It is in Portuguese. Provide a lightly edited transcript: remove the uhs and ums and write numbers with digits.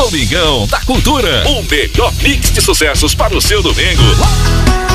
Domingão da Cultura. O melhor mix de sucessos para o seu domingo.